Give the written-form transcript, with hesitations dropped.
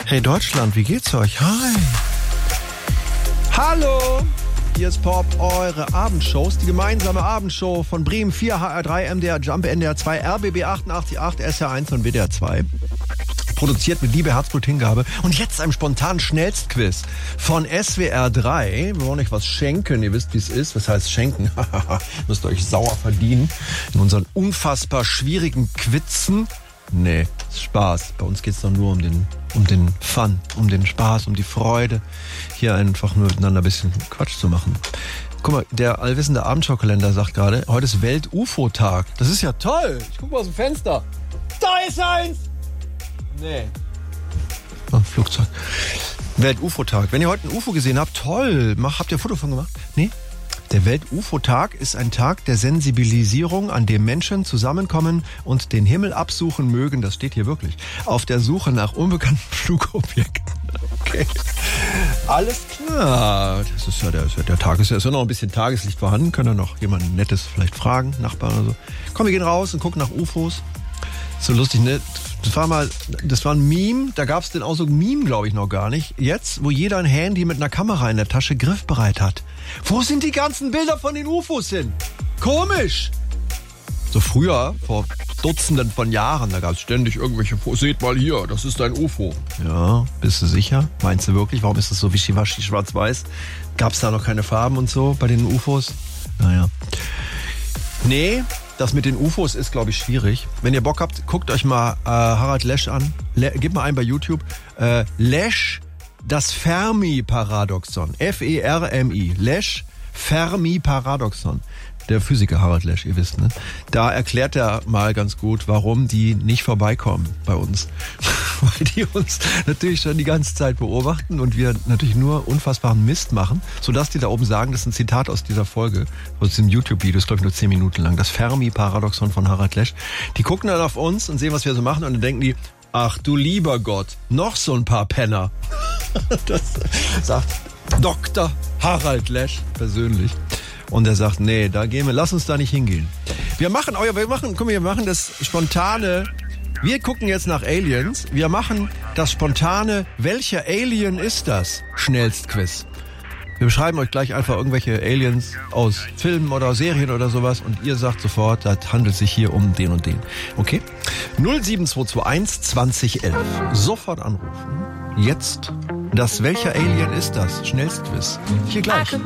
Hey Deutschland, wie geht's euch? Hi. Hallo. Hier ist Pop, eure Abendshows, die gemeinsame Abendshow von Bremen 4, HR3, MDR Jump, NDR 2, RBB 88.8, SR1 und WDR 2. Produziert mit Liebe, Herzblut, Hingabe. Und jetzt einem spontanen Schnellstquiz von SWR 3. Wir wollen euch was schenken. Ihr wisst, wie es ist. Was heißt schenken? Müsst ihr euch sauer verdienen. In unseren unfassbar schwierigen Quizen. Nee, ist Spaß. Bei uns geht's doch nur um den Fun, um den Spaß, um die Freude. Hier einfach nur miteinander ein bisschen Quatsch zu machen. Guck mal, der allwissende Abendschaukalender sagt gerade, heute ist Welt-UFO-Tag. Das ist ja toll. Ich guck mal aus dem Fenster. Da ist eins! Nee. Oh, Flugzeug. Welt-UFO-Tag. Wenn ihr heute ein UFO gesehen habt, toll. Habt ihr ein Foto von gemacht? Nee? Der Welt-UFO-Tag ist ein Tag der Sensibilisierung, an dem Menschen zusammenkommen und den Himmel absuchen mögen, das steht hier wirklich, auf der Suche nach unbekannten Flugobjekten. Okay. Alles klar. Das ist ja der Tag ist ja noch ein bisschen Tageslicht vorhanden. Können wir noch jemanden Nettes vielleicht fragen, Nachbarn oder so. Komm, wir gehen raus und gucken nach UFOs. So lustig, ne? Das war ein Meme, da gab es den Ausdruck Meme, glaube ich, noch gar nicht. Jetzt, wo jeder ein Handy mit einer Kamera in der Tasche griffbereit hat. Wo sind die ganzen Bilder von den UFOs hin? Komisch! So früher, vor Dutzenden von Jahren, da gab es ständig irgendwelche, seht mal hier, das ist ein UFO. Ja, bist du sicher? Meinst du wirklich? Warum ist das so wischiwaschi schwarz-weiß? Gab es da noch keine Farben und so bei den UFOs? Naja. Nee, das mit den UFOs ist, glaube ich, schwierig. Wenn ihr Bock habt, guckt euch mal Harald Lesch an. Gebt mal ein bei YouTube. Lesch, das Fermi-Paradoxon. F-E-R-M-I. Lesch, Fermi-Paradoxon. Der Physiker Harald Lesch, ihr wisst, ne? Da erklärt er mal ganz gut, warum die nicht vorbeikommen bei uns. Weil die uns natürlich schon die ganze Zeit beobachten und wir natürlich nur unfassbaren Mist machen, sodass die da oben sagen, das ist ein Zitat aus dieser Folge, aus diesem YouTube-Video, ist glaube ich nur 10 Minuten lang, das Fermi-Paradoxon von Harald Lesch. Die gucken dann auf uns und sehen, was wir so machen und dann denken die, ach du lieber Gott, noch so ein paar Penner. Das sagt Dr. Harald Lesch persönlich. Und er sagt, nee, da gehen wir, lass uns da nicht hingehen. Wir machen das spontane, wir gucken jetzt nach Aliens, wir machen das spontane, welcher Alien ist das? Schnellstquiz. Wir beschreiben euch gleich einfach irgendwelche Aliens aus Filmen oder Serien oder sowas und ihr sagt sofort, das handelt sich hier um den und den. Okay? 07221 2011. Sofort anrufen. Jetzt das welcher Alien ist das? Schnellstquiz. Hier gleich.